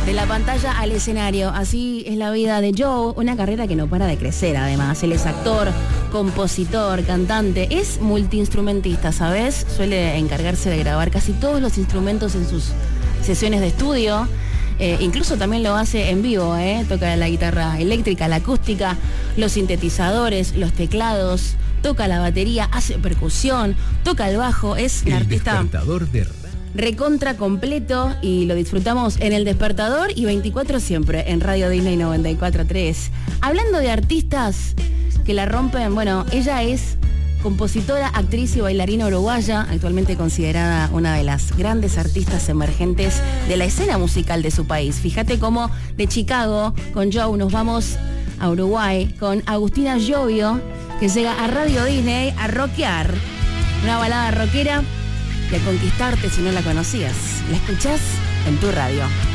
De la pantalla al escenario, así es la vida de Joe, una carrera que no para de crecer además. Él es actor, compositor, cantante, es multiinstrumentista, ¿sabes? Suele encargarse de grabar casi todos los instrumentos en sus sesiones de estudio. Incluso también lo hace en vivo, toca la guitarra eléctrica, la acústica, los sintetizadores, los teclados, toca la batería, hace percusión, toca el bajo, es un artista recontra completo y lo disfrutamos en El Despertador y 24 siempre en Radio Disney 94.3. Hablando de artistas que la rompen, bueno, ella es compositora, actriz y bailarina uruguaya, actualmente considerada una de las grandes artistas emergentes de la escena musical de su país. Fíjate cómo de Chicago con Joe nos vamos a Uruguay con Agustina Giovio, que llega a Radio Disney a rockear una balada rockera y a conquistarte si no la conocías. La escuchás en tu radio.